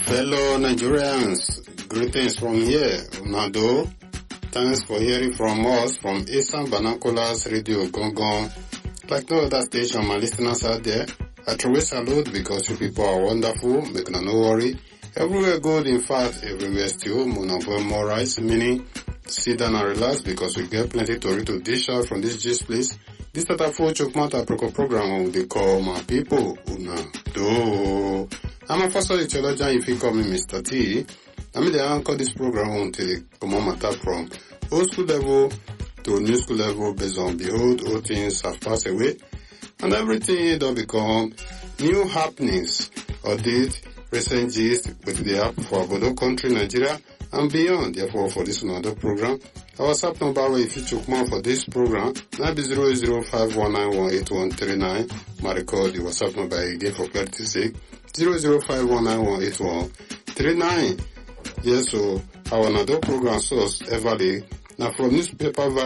Fellow Nigerians, greetings from here, Unado. Thanks for hearing from us from Eastern Binoculars Radio Gongon. Like no other station, my listeners out there, I truly salute because you people are wonderful, make no worry. Everywhere good, in fact, everywhere still, more rice, meaning sit down and relax because we get plenty to dish out from this gist place. This is a full Chokmata program they call my people, Unado. I'm a first theologian if you call me Mr. T. I mean, they anchor this program until they come on matter from old school level to new school level based on behold, all things have passed away and everything don't become new happenings or date recent gist with the app for Bodo country, Nigeria and beyond. Therefore, for this another program, our WhatsApp number where if you choke more for this program, 00519181139. My record the WhatsApp number again for clarity's sake. 00519181139. Yes, so our another program source everly now from newspaper